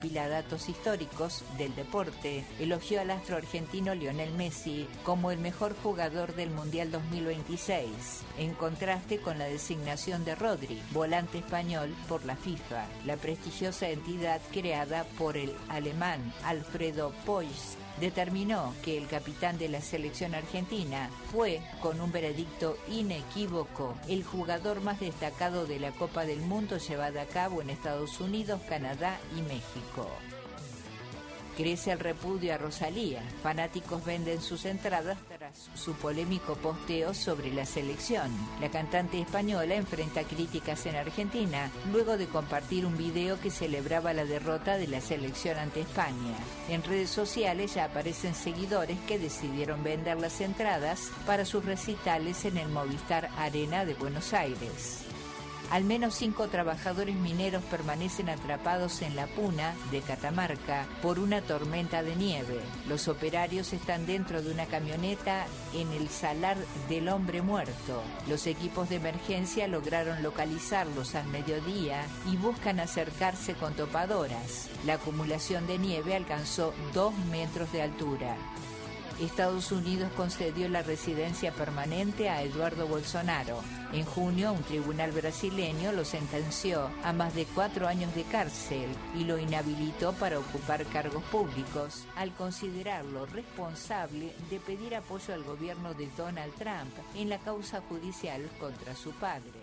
Datos históricos del deporte, elogió al astro argentino Lionel Messi como el mejor jugador del Mundial 2026, en contraste con la designación de Rodri, volante español, por la FIFA, la prestigiosa entidad creada por el alemán Alfredo Pois. Determinó que el capitán de la selección argentina fue, con un veredicto inequívoco, el jugador más destacado de la Copa del Mundo llevada a cabo en Estados Unidos, Canadá y México. Crece el repudio a Rosalía. Fanáticos venden sus entradas tras su polémico posteo sobre la selección. La cantante española enfrenta críticas en Argentina luego de compartir un video que celebraba la derrota de la selección ante España. En redes sociales ya aparecen seguidores que decidieron vender las entradas para sus recitales en el Movistar Arena de Buenos Aires. Al menos 5 trabajadores mineros permanecen atrapados en La Puna, de Catamarca, por una tormenta de nieve. Los operarios están dentro de una camioneta en el Salar del Hombre Muerto. Los equipos de emergencia lograron localizarlos al mediodía y buscan acercarse con topadoras. La acumulación de nieve alcanzó 2 metros de altura. Estados Unidos concedió la residencia permanente a Eduardo Bolsonaro. En junio, un tribunal brasileño lo sentenció a más de 4 años de cárcel y lo inhabilitó para ocupar cargos públicos, al considerarlo responsable de pedir apoyo al gobierno de Donald Trump en la causa judicial contra su padre.